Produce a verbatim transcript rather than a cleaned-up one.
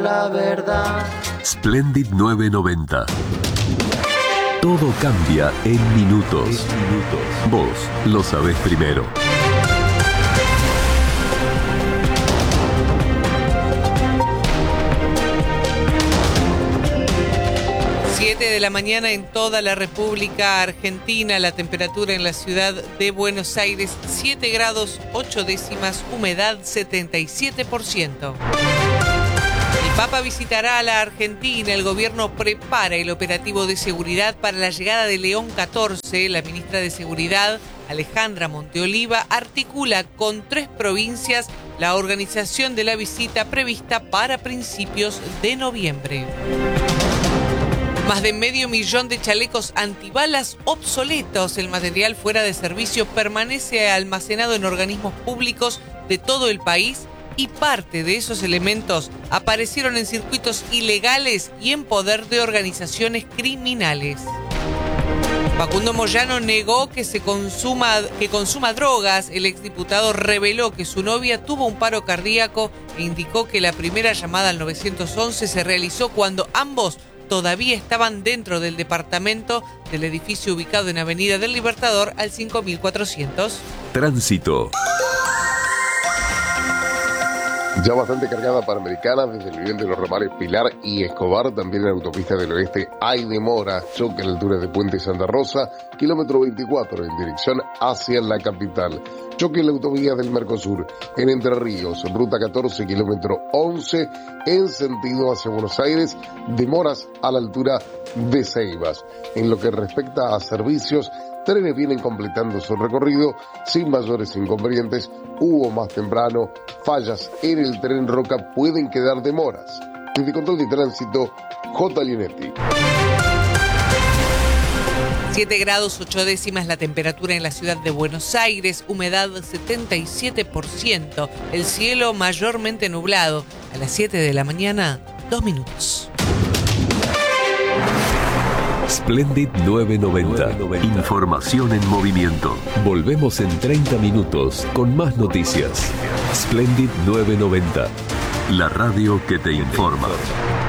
La verdad. Splendid novecientos noventa. Todo cambia en minutos. En minutos. Vos lo sabés primero. siete de la mañana en toda la República Argentina, la temperatura en la ciudad de Buenos Aires, siete grados ocho décimas, humedad setenta y siete por ciento. El Papa visitará a la Argentina, el gobierno prepara el operativo de seguridad para la llegada de León catorce, la ministra de Seguridad, Alejandra Monteoliva, articula con tres provincias la organización de la visita prevista para principios de noviembre. Más de medio millón de chalecos antibalas obsoletos. El material fuera de servicio permanece almacenado en organismos públicos de todo el país y parte de esos elementos aparecieron en circuitos ilegales y en poder de organizaciones criminales. Facundo Moyano negó que se consuma, que consuma drogas. El exdiputado reveló que su novia tuvo un paro cardíaco e indicó que la primera llamada al nueve once se realizó cuando ambos todavía estaban dentro del departamento del edificio ubicado en Avenida del Libertador al cinco mil cuatrocientos. Tránsito. Ya bastante cargada Panamericana desde el nivel de los ramales Pilar y Escobar. También en la autopista del oeste hay demora. Choque a la altura de Puente Santa Rosa, kilómetro veinticuatro en dirección hacia la capital. Choque en la autovía del Mercosur en Entre Ríos, ruta catorce, kilómetro once en sentido hacia Buenos Aires. Demoras a la altura de Ceibas. En lo que respecta a servicios, trenes vienen completando su recorrido sin mayores inconvenientes. Hubo más temprano fallas en el tren Roca, pueden quedar demoras. Desde Control de Tránsito, J. Linetti. siete grados ocho décimas la temperatura en la ciudad de Buenos Aires, humedad setenta y siete por ciento, el cielo mayormente nublado. A las siete de la mañana, dos minutos. Splendid novecientos noventa. Información en movimiento. Volvemos en treinta minutos con más noticias. Splendid novecientos noventa. La radio que te informa.